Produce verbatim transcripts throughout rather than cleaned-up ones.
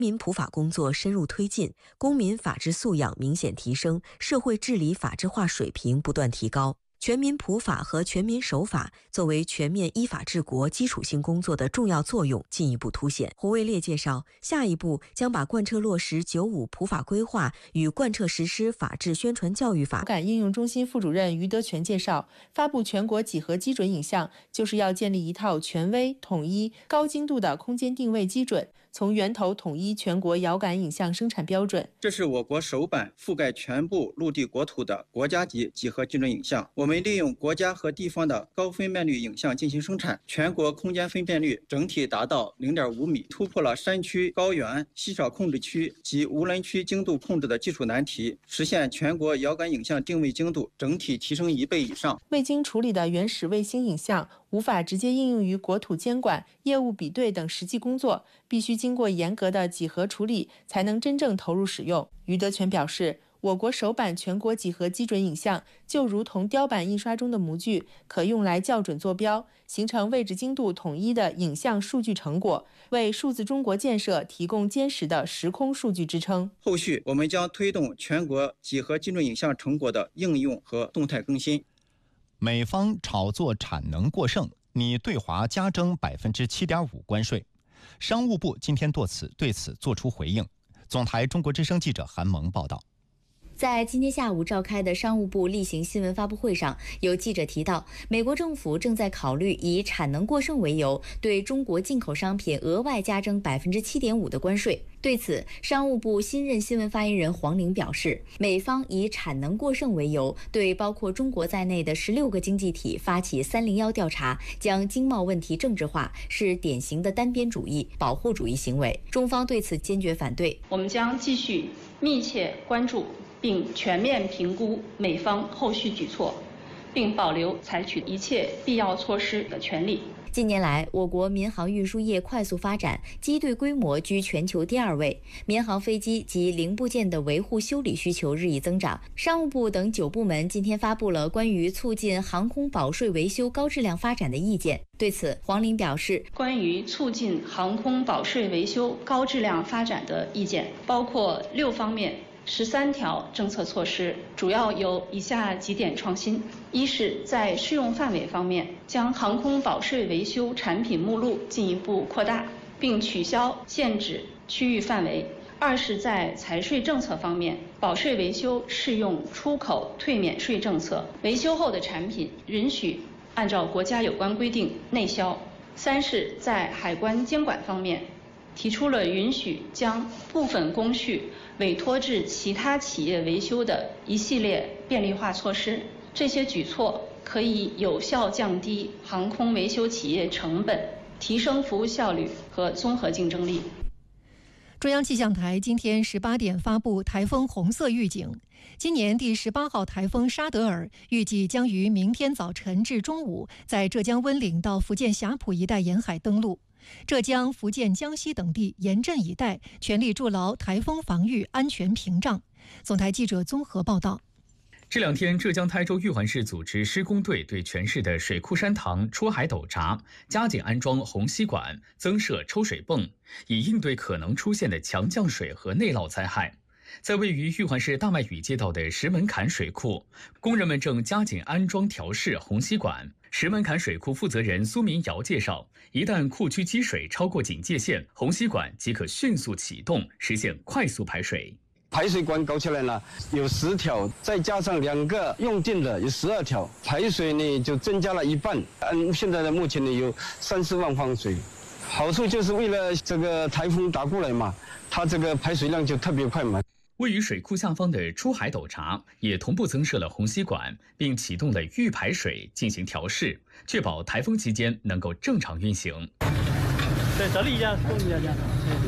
民普法工作深入推进，公民法治素养明显提升，社会治理法治化水平不断提高。全民普法和全民守法作为全面依法治国基础性工作的重要作用进一步凸显。胡卫烈介绍，下一步将把贯彻落实九五普法规划与贯彻实施法治宣传教育法。 感应用中心副主任于德全介绍，发布全国几何基准影像，就是要建立一套权威、统一、高精度的空间定位基准，从源头统一全国遥感影像生产标准。 这是我国首版覆盖全部陆地国土的国家级几何基准影像。我们利用国家和地方的高分辨率影像进行生产，全国空间分辨率整体达到 零点五米，突破了山区、高原、稀少控制区及无人区精度控制的技术难题，实现全国遥感影像定位精度整体提升一倍以上。 未经处理的原始卫星影像无法直接应用于国土监管、业务比对等实际工作，必须经过严格的几何处理，才能真正投入使用。于德全表示，我国首版全国几何基准影像就如同雕版印刷中的模具，可用来校准坐标，形成位置精度统一的影像数据成果，为数字中国建设提供坚实的时空数据支撑。 后续我们将推动全国几何基准影像成果的应用和动态更新。 美方炒作产能过剩，拟对华加征 百分之七点五 关税。商务部今天对此对此作出回应。总台中国之声记者韩萌报道。 在今天下午召开的商务部例行新闻发布会上，有记者提到，美国政府正在考虑以产能过剩为由，对中国进口商品额外加征 百分之七点五 的关税。对此，商务部新任新闻发言人黄玲表示，美方以产能过剩为由，对包括中国在内的十六个经济体发起三零一调查，将经贸问题政治化，是典型的单边主义、保护主义行为。中方对此坚决反对。 我们将继续密切关注并全面评估美方后续举措，并保留采取一切必要措施的权利。 近年来，我国民航运输业快速发展，机队规模居全球第二位，民航飞机及零部件的维护修理需求日益增长。商务部等九部门今天发布了关于促进航空保税维修高质量发展的意见。对此，黄玲表示， 关于促进航空保税维修高质量发展的意见包括六方面十三条政策措施，主要有以下几点创新：一是在适用范围方面，将航空保税维修产品目录进一步扩大，并取消限制区域范围；二是在财税政策方面，保税维修适用出口退免税政策，维修后的产品允许按照国家有关规定内销；三是在海关监管方面，提出了允许将部分工序委托至其他企业维修的一系列便利化措施。这些举措可以有效降低航空维修企业成本，提升服务效率和综合竞争力。 中央气象台今天十八点发布台风红色预警，今年第十八号台风沙德尔预计将于明天早晨至中午在浙江温岭到福建霞浦一带沿海登陆。浙江、福建、江西等地严阵以待，全力筑牢台风防御安全屏障。总台记者综合报道。 这两天，浙江台州玉环市组织施工队对全市的水库山塘出海斗闸，加紧安装虹吸管，增设抽水泵，以应对可能出现的强降水和内涝灾害。在位于玉环市大麦屿街道的石门坎水库，工人们正加紧安装调试虹吸管。石门坎水库负责人苏民尧介绍，一旦库区积水超过警戒线，虹吸管即可迅速启动，实现快速排水。 排水管搞起来呢，有十条，再加上两个用电的，有十二条，排水呢就增加了一半。嗯，现在的目前呢有三四万方水，好处就是为了这个台风打过来嘛，它这个排水量就特别快嘛。 位于水库下方的出海斗闸也同步增设了虹吸管，并启动了预排水进行调试，确保台风期间能够正常运行。 对，这里一下，动一下，这样。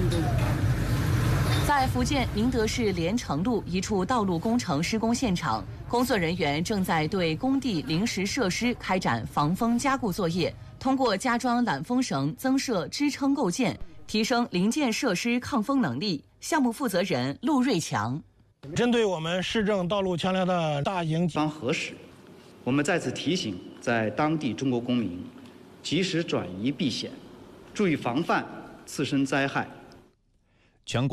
在福建宁德市连城路一处道路工程施工现场，工作人员正在对工地临时设施开展防风加固作业，通过加装缆风绳、增设支撑构件，提升零件设施抗风能力。项目负责人陆瑞强， 针对我们市政道路桥梁的大型方核实，我们再次提醒在当地中国公民，及时转移避险，注意防范次生灾害。 全国